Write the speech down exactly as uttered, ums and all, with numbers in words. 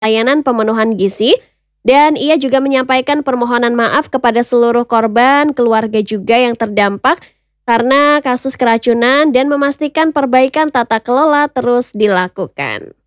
layanan pemenuhan gizi, dan ia juga menyampaikan permohonan maaf kepada seluruh korban, keluarga juga yang terdampak karena kasus keracunan dan memastikan perbaikan tata kelola terus dilakukan.